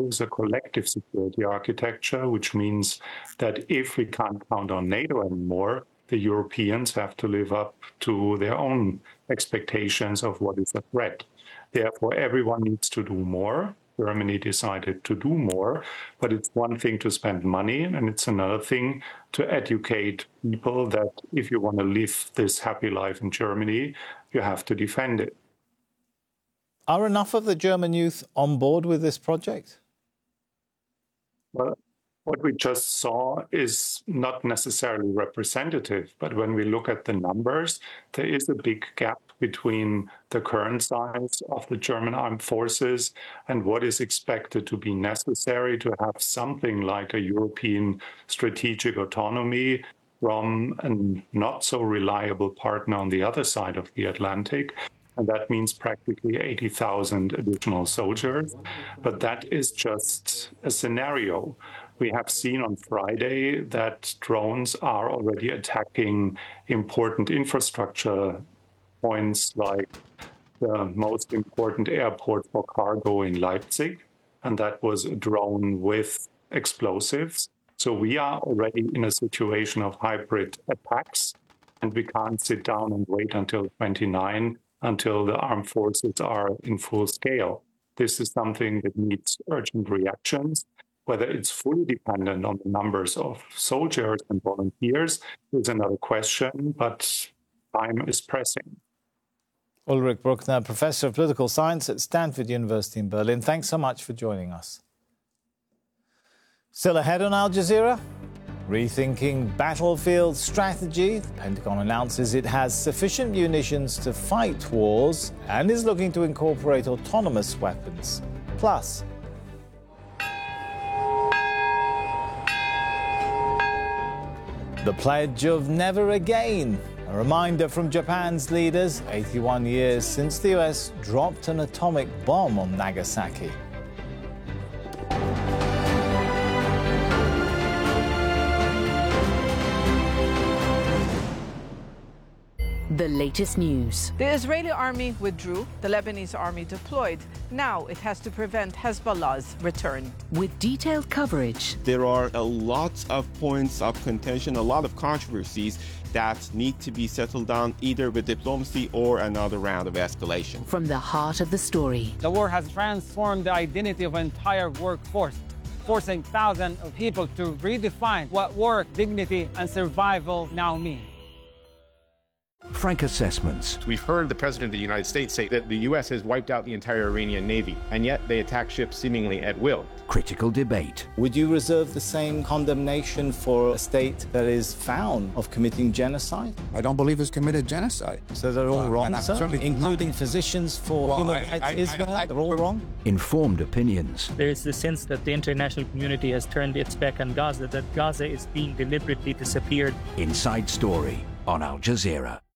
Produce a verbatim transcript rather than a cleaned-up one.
is a collective security architecture, which means that if we can't count on NATO anymore, the Europeans have to live up to their own expectations of what is a threat. Therefore, everyone needs to do more. Germany decided to do more, but it's one thing to spend money, and it's another thing to educate people that if you want to live this happy life in Germany, you have to defend it. Are enough of the German youth on board with this project? Well, what we just saw is not necessarily representative, but when we look at the numbers, there is a big gap between the current size of the German armed forces and what is expected to be necessary to have something like a European strategic autonomy from a not so reliable partner on the other side of the Atlantic. And that means practically eighty thousand additional soldiers. But that is just a scenario. We have seen on Friday that drones are already attacking important infrastructure points like the most important airport for cargo in Leipzig. And that was a drone with explosives. So we are already in a situation of hybrid attacks, and we can't sit down and wait until twenty-nine until the armed forces are in full scale. This is something that needs urgent reactions. Whether it's fully dependent on the numbers of soldiers and volunteers is another question, but time is pressing. Ulrich Bruckner, Professor of Political Science at Stanford University in Berlin. Thanks so much for joining us. Still ahead on Al Jazeera? Rethinking battlefield strategy. The Pentagon announces it has sufficient munitions to fight wars and is looking to incorporate autonomous weapons. Plus, the pledge of never again. A reminder from Japan's leaders, eighty-one years since the U S dropped an atomic bomb on Nagasaki. The latest news. The Israeli army withdrew, the Lebanese army deployed. Now it has to prevent Hezbollah's return. With detailed coverage. There are a lot of points of contention, a lot of controversies that need to be settled down either with diplomacy or another round of escalation. From the heart of the story. The war has transformed the identity of an entire workforce, forcing thousands of people to redefine what work, dignity, and survival now mean. Frank Assessments. We've heard the President of the United States say that the U S has wiped out the entire Iranian Navy, and yet they attack ships seemingly at will. Critical debate. Would you reserve the same condemnation for a state that is found of committing genocide? I don't believe it's committed genocide. So they're all uh, wrong, sir? Including not. Physicians for well, Human Rights Israel? I, I, they're all wrong? Informed opinions. There is the sense that the international community has turned its back on Gaza, that Gaza is being deliberately disappeared. Inside Story on Al Jazeera.